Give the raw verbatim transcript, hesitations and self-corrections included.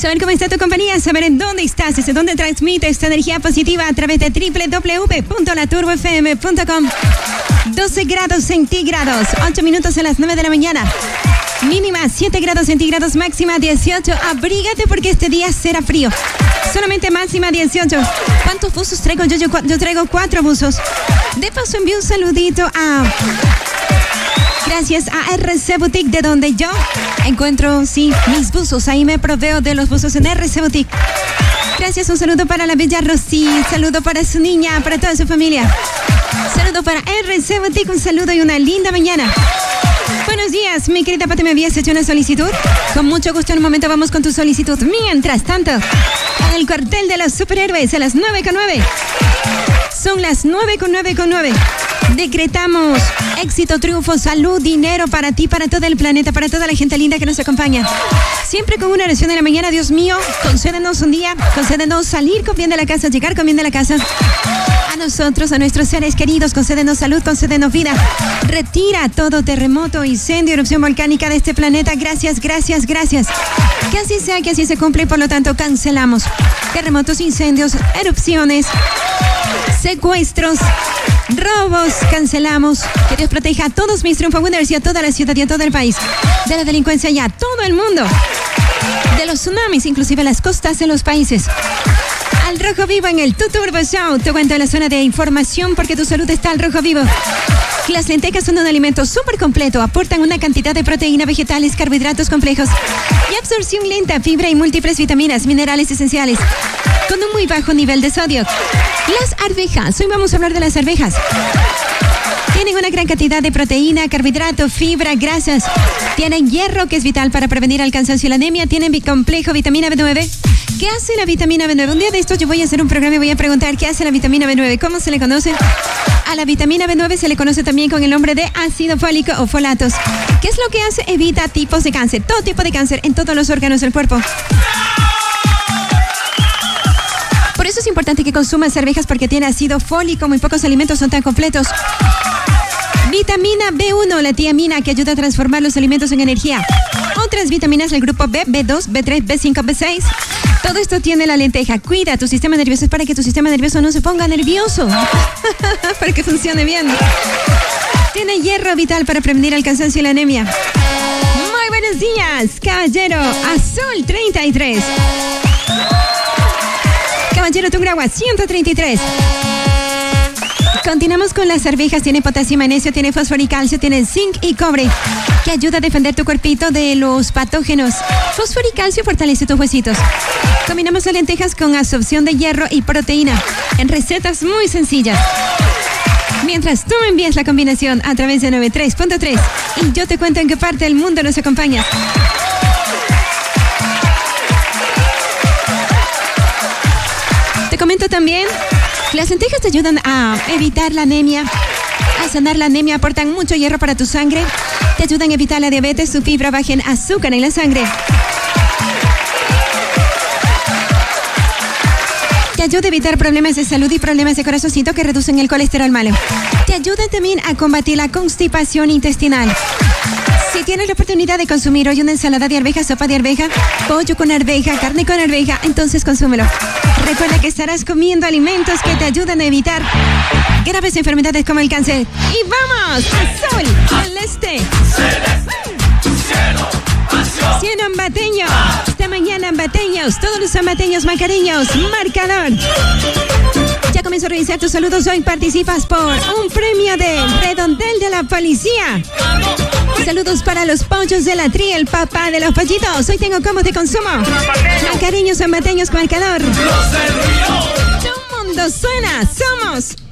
Saber cómo está tu compañía, saber en dónde estás, desde dónde transmite esta energía positiva a través de doble u doble u doble u punto la turbo f m punto com. doce grados centígrados, ocho minutos a las nueve de la mañana. Mínima siete grados centígrados, máxima dieciocho. Abrígate porque este día será frío. Solamente máxima dieciocho. ¿Cuántos buzos traigo yo? Yo, yo traigo cuatro buzos. De paso envío un saludito a... Gracias a R C Boutique, de donde yo encuentro, sí, mis buzos. Ahí me proveo de los buzos en R C Boutique. Gracias, un saludo para la bella Rosy, saludo para su niña, para toda su familia. Saludo para R C Boutique, un saludo y una linda mañana. Buenos días, mi querida Pati, ¿me habías hecho una solicitud? Con mucho gusto, en un momento vamos con tu solicitud. Mientras tanto, en el cuartel de los superhéroes a las nueve con nueve. Son las nueve con nueve con nueve. Decretamos éxito, triunfo, salud, dinero para ti, para todo el planeta, para toda la gente linda que nos acompaña. Siempre con una oración en la mañana. Dios mío, concédenos un día, concédenos salir con bien de la casa, llegar con bien de la casa. A nosotros, a nuestros seres queridos, concédenos salud, concédenos vida. Retira todo terremoto, incendio, erupción volcánica de este planeta. Gracias, gracias, gracias. Que así sea, que así se cumple y por lo tanto cancelamos terremotos, incendios, erupciones, secuestros, robos, cancelamos. Que Dios proteja a todos mis Triunfo Winners y a toda la ciudad y a todo el país de la delincuencia y a todo el mundo, de los tsunamis, inclusive las costas de los países. Al rojo vivo en el Tu Turbo Show. Te cuento en la zona de información porque tu salud está al rojo vivo. Las lentejas son un alimento súper completo. Aportan una cantidad de proteína, vegetales, carbohidratos complejos y absorción lenta, fibra y múltiples vitaminas, minerales esenciales con un muy bajo nivel de sodio. Las arvejas. Hoy vamos a hablar de las arvejas. Tienen una gran cantidad de proteína, carbohidrato, fibra, grasas. Tienen hierro, que es vital para prevenir el cansancio y la anemia. Tienen bicomplejo, vitamina B nueve. ¿Qué hace la vitamina B nueve? Un día de estos yo voy a hacer un programa y voy a preguntar ¿qué hace la vitamina B nueve? ¿Cómo se le conoce? A la vitamina B nueve se le conoce también con el nombre de ácido fólico o folatos. ¿Qué es lo que hace? Evita tipos de cáncer, todo tipo de cáncer en todos los órganos del cuerpo. Por eso es importante que consumas arvejas porque tiene ácido fólico. Muy pocos alimentos son tan completos. Vitamina B uno, la tiamina, que ayuda a transformar los alimentos en energía. Otras vitaminas del grupo B, B dos, B tres, B cinco, B seis. Todo esto tiene la lenteja. Cuida tu sistema nervioso, es para que tu sistema nervioso no se ponga nervioso. Para que funcione bien. Tiene hierro, vital para prevenir el cansancio y la anemia. Muy buenos días, caballero. Azul treinta y tres. Caballero Tungurahua ciento treinta y tres. Continuamos con las arvejas. Tiene potasio, magnesio, tiene fósforo y calcio, tiene zinc y cobre, que ayuda a defender tu cuerpito de los patógenos. Fósforo y calcio fortalece tus huesitos. Combinamos las lentejas con absorción de hierro y proteína en recetas muy sencillas. Mientras tú me envías la combinación a través de noventa y tres punto tres y yo te cuento en qué parte del mundo nos acompañas. Te comento también, las lentejas te ayudan a evitar la anemia, a sanar la anemia, aportan mucho hierro para tu sangre, te ayudan a evitar la diabetes, tu fibra baja en azúcar en la sangre. Te ayuda a evitar problemas de salud y problemas de corazoncito que reducen el colesterol malo. Te ayuda también a combatir la constipación intestinal. Si tienes la oportunidad de consumir hoy una ensalada de arveja, sopa de arveja, pollo con arveja, carne con arveja, entonces consúmelo. Recuerda que estarás comiendo alimentos que te ayudan a evitar graves enfermedades como el cáncer. ¡Y vamos! ¡Azul! ¡Al este! Cielo ambateño. Esta mañana ambateños, todos los ambateños macareños, marcador. Ya comienzo a revisar tus saludos. Hoy participas por un premio de Redondel de la Policía. Saludos para los pollos de la tri, el papá de los pollitos. Hoy tengo combos de consumo. Macareños, ambateños, marcador. Todo mundo suena. Somos